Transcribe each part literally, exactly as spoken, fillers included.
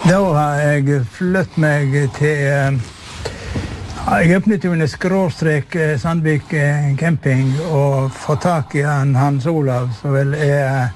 Da har jeg flyttet meg til jeg åpnet jo en skråstrek Sandvik camping og fått tak i han Hans Olav som vel er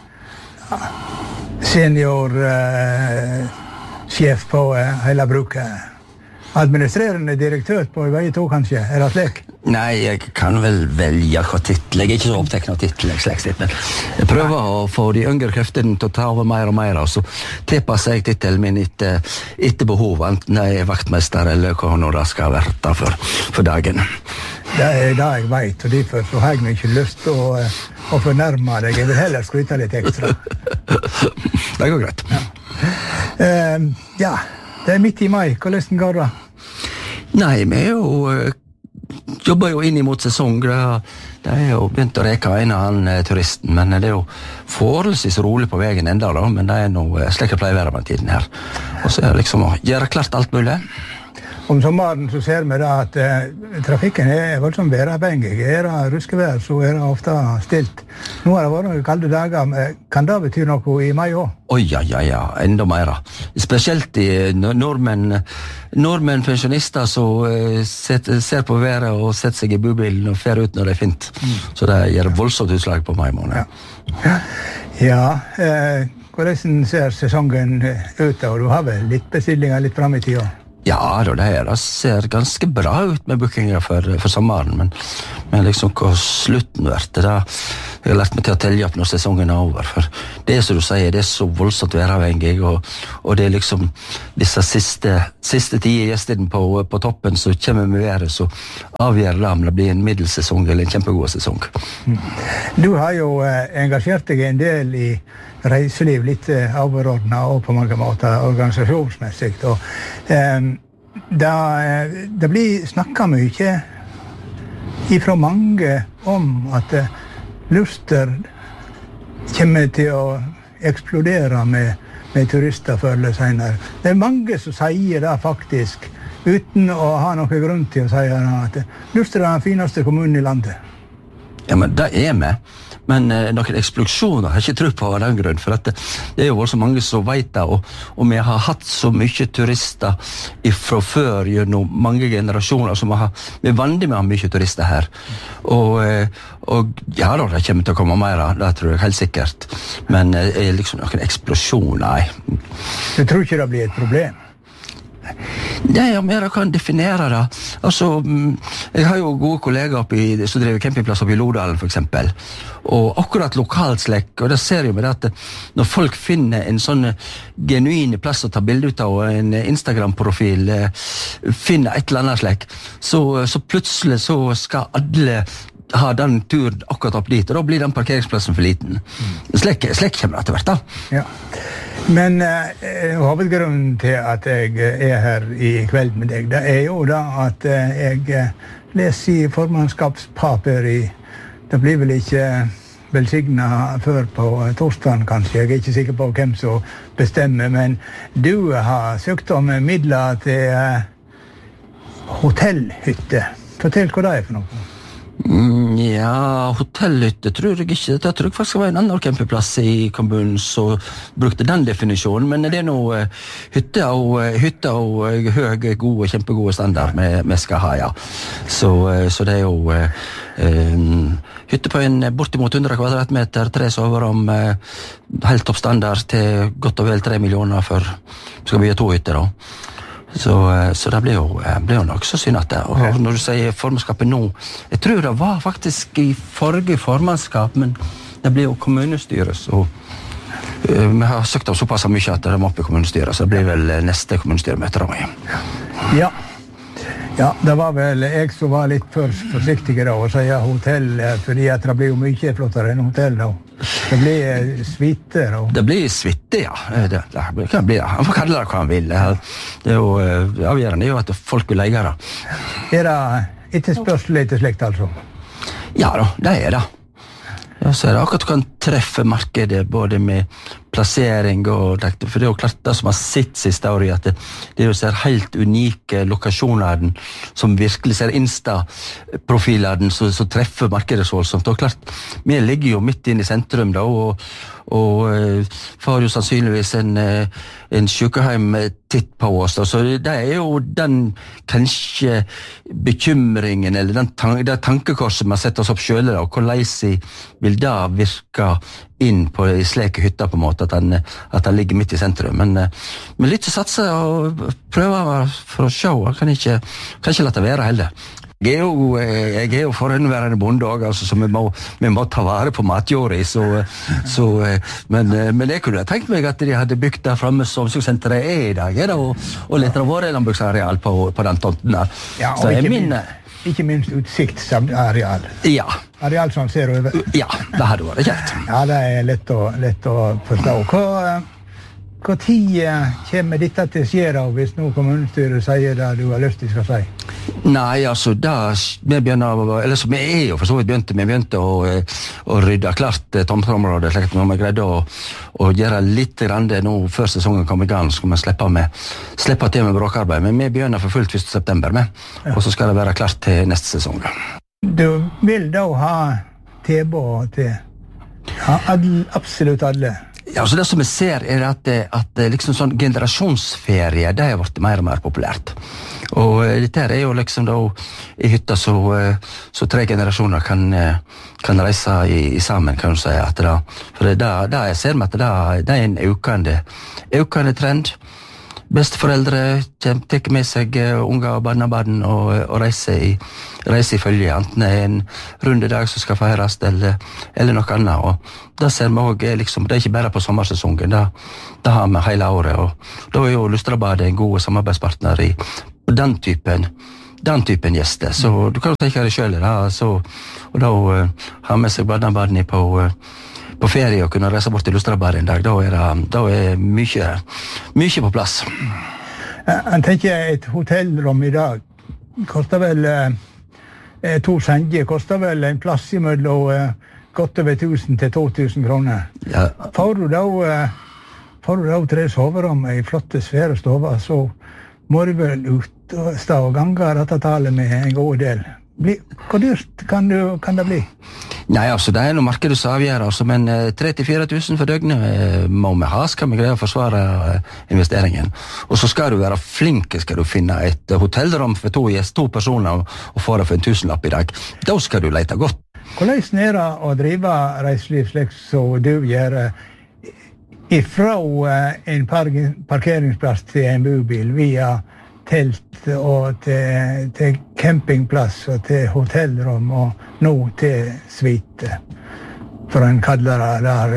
senior uh, sjef på uh, hele bruket. Administrerende direktør på vei to kanskje, er det slik? Nei, jeg kan vel velge hva titel. Jeg er ikke så opptatt av titel, men jeg prøver å få de yngre kreftene til å ta over mer og mer, og så tilpasser jeg titelen min etter, etter behov, enten jeg er vaktmester eller hva nå det skal være der for, for dagen. Det er det jeg vet, og derfor så har jeg ikke lyst til å, å fornærme deg. Jeg vil heller skryte litt ekstra. Det går greit. Ja. Uh, ja, det er midt i mai. Hvordan går det? Nei, vi er jo... jobber jo inn imot sesong. Det er jo begynt å reke en av han turisten, men det er jo forholdsvis rolig på veien enda da, men det er noe slik jeg pleier å være med tiden her. Og så er det liksom å gjøre klart alt mulig. Om sommeren så ser vi da at eh, trafikken er voldsomt væravhengig. Er det ruskevær, så er det ofte stilt. Nå har det vært kalde dager, men kan det bety noe i mai også? Oi, ja, ja, ja, enda mer. Spesielt i nordmenn, nordmenn pensjonister som uh, set, ser på været og setter seg i bubilen og fer ut når det er fint. Mm. Så det gjør voldsomt utslag på mai måned. Ja, ja eh, hvordan ser sesongen ut da? Du har vel litt bestillinger litt frem i tida? Ja, det her det ser ganske bra ut med bookinger for, for sommeren, men, men liksom hva slutten vært, det da, jeg har lært meg til å telle opp når sesongen er over, for det er som du sier, det er så voldsomt væravhengig, og, og det er liksom disse siste, siste tide gjestene på, på toppen som kommer med været, så avgjør det om det blir en middelsesong eller en kjempegod sesong. Du har jo eh, engasjert deg en del i reiseliv, litt eh, overordnet og på mange måter organisasjonsmessig, og eh, det, det blir snakket mye ifra mange om at eh, Luster kommer til å eksplodere med, med turister før eller senere. Det er mange som sier det faktisk, uten å ha noen grunn til å si at Luster er den fineste kommunen i landet. Ja, men det er med. Men eh, noen eksplosjoner har jeg ikke tro på av den grunn, for at det, det er jo så mange som vet det, og, og vi har hatt så mye turister fra før gjennom mange generasjoner, som har, vi er vant med å ha mye turister her. Og, eh, og ja da, det kommer til å komme mer, det tror jeg helt sikkert. Men eh, liksom noen eksplosjoner, nei. Du tror ikke det blir et problem? Nei, om jeg kan definere det. Altså, jeg har jo gode kollegaer oppi, som driver campingplass oppi Lodalen, for eksempel. Og akkurat lokalslekk, og det ser jo med det at når folk finner en sånn genuine plass å ta bilde ut av, og en Instagram-profil, finner et eller annet slekk, så, så plutselig så skal alle ha den turen akkurat opp dit, og da blir den parkeringsplassen for liten. Slekk, slekk kommer det til hvert da. Ja. Men eh, hovedgrunnen til at jeg er her i kveld med deg, det er jo da at eh, jeg leser i formannskapspapir i, det blir vel ikke velsignet før på torsdagen kanskje, jeg er ikke sikker på hvem som bestemmer, men du har søkt om midler til eh, hotellhytte. Fortell hva det er for noe. Mm, ja, hotellhytte tror jeg ikke. Det tror jeg faktisk var en annen campingplass i kommunen som brukte den definisjonen, men det er noe uh, hytte og, uh, hytte og uh, høy, gode, kjempegode standard vi skal ha, ja. Så, uh, så det er jo uh, um, hytte på en bortimot hundre kvadratmeter, tre soverom, uh, helt topp standard til godt og vel tre millioner for skal vi ha to hytter da. Så, så det blir jo, blir jo nok så synd at det. Og når du sier formannskapet nå, jeg tror det var faktisk i forrige formannskap, men det blir jo kommunestyret, så uh, vi har søkt av såpass mye at det må opp i kommunestyret, så det blir vel neste kommunestyremøte da. Ja. Ja, det var vel jeg som var litt for forsiktig da, og sier hotell, fordi at det blir jo mye flottere enn hotell da. Det blir svitte da. Det blir svitte, ja. Det, det kan bli det. Han får kalle det hva han vil. Det er jo avgjørende, det er jo at folk vil leie det. Er det ikke spørsmål etter slikt, altså? Ja da, det er det. Ja, så er det akkurat du kan treffe markedet både med plassering og det, for det er jo klart det som har sitt siste året at det, det er jo ser helt unike lokasjoner som virkelig ser Insta-profiler som, som treffer markedet så voldsomt. Og klart, vi ligger jo midt inn i sentrum da, og, og uh, får jo sannsynligvis en, uh, en sykehjem titt på oss. Så det er jo den kanskje bekymringen, eller den tan det tankekorset man setter oss opp selv, og hvordan vil det virke inn på i slike hytter på en måte, at han, at han ligger midt i sentrum. Men, men litt å satse og prøve for å se, jeg kan ikke, kan ikke la det være heller. Jeg er jo, jeg er jo forhåndværende bonde også, altså, så vi må, vi må ta vare på matjorda, så, så, men, men jeg kunne tenkt meg at de hadde bygd der fremme som omsorgssenteret er i dag, er det, og, og litt av våre landbruksareal på, på den tomten der. Ja, og ikke, min, minst, ikke minst utsiktsareal. Ja. Areal som ser over. Ja, det hadde vært kjent. Ja, det er lett å, lett å forstå. Hva, hva tid kommer dette til å skje hvis nå kommunestyret sier det du har lyst til å si? Nei, altså, da vi begynner, eller så vi er jo for så vidt begynte, vi begynte å, å rydde klart tomteområdet, slik at når vi greide å, å gjøre litt grann det nå før sesongen kom i gang, så skal vi slippe, med, slippe til med bråkarbeid, men vi begynner for fullt første september med, ja. Og så skal det være klart til neste sesong. Du vil da ha tilbud til ja, absolutt alle? Ja, så det som vi ser er at, at liksom sånn generasjonsferie, det har vært mer og mer populært. Og dette er jo liksom da i hytta så, så tre generasjoner kan, kan reise i, i sammen, kan du si. At det, for det, det jeg ser med at det, det er en økende, økende trend. Besteforeldre tar med seg unger og barnebarn og, og reiser i, reiser i følge, enten det er en rundedag som skal feires eller, eller noe annet. Og det ser vi også, liksom, det er ikke bare på sommersesongen, det, det har vi hele året. Og da er jo Lustrabadet en god samarbeidspartner i den typen, den typen gjester. Så du kan jo tenke deg selv, da, så, og da uh, har med seg barnebarn på uh, på ferie og kunne reise bort til Lustrabadet en dag, da er det, da er mye, mye på plass. Jeg tenker et hotellrom i dag koster vel eh, to senger, koster vel en plass i mellom eh, godt over tusen til to tusen kroner. Ja. Får du da, eh, får du da tre soverom i flotte svære stover, så må du vel ut og stå og gange dette tallet med en god del. Bli, hvor dyrt kan, du, kan det bli? Nei, altså, det er noe markedet som avgjør, altså, men tre til fire tusen for døgnet eh, må vi ha, skal vi greie å forsvare eh, investeringen. Og så skal du være flink, skal du finne et hotellrom for to, to personer og, og få det for en tusenlapp i dag. Da skal du lete godt. Hvordan er det å drive reiseliv slik som du gjør ifra en parkeringsplass til en bobil via telt og til, til campingplass og til hotellrom og nå til suite, for en kaller det der.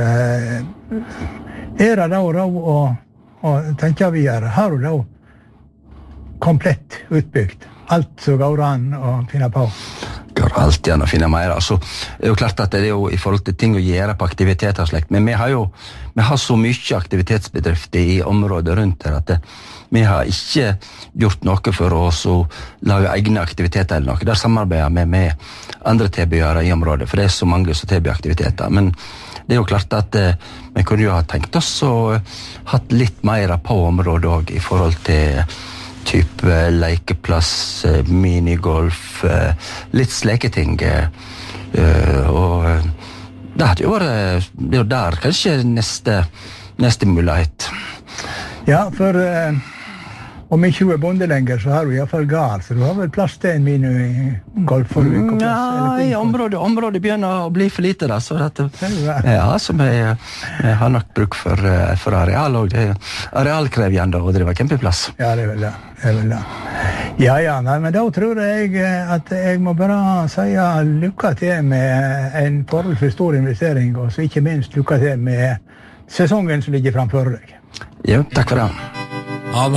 Er det da råd å, å tenke videre? Har du da komplett utbygd? Alt som går an å finne på? Går alltid an å finne mer. Altså, det er jo klart at det er jo i forhold til ting å gjøre på aktiviteter og slekt, men vi har jo vi har så mye aktivitetsbedrifter i området rundt her at det, vi har ikke gjort noe for oss å lage egne aktiviteter eller noe. Der samarbeider vi med andre tilbydere i området, for det er så mange som tilbyr aktiviteter. Men det er jo klart at eh, vi kunne jo ha tenkt oss og hatt litt mer på området også, i forhold til type lekeplass, minigolf, litt sleketing. Og det hadde jo vært, det er jo der kanskje neste, neste mulighet. Ja, for uh, om ikke du er bonde lenger, så har du i hvert fall gard, så du har vel plass til en minigolf for du ikke plass? Ja, i området, området begynner å bli for lite da, så dette, ja, så vi, vi har nok bruk for, for areal, og det er arealkrevjende å drive campingplass. Ja, det er vel det. Det er vel det. Ja, ja, nei, men da tror jeg at jeg må bare si lykke til med en forholdsvis stor investering, og så ikke minst lykke til med sesongen som ligger framfor deg. Ja, takk for det.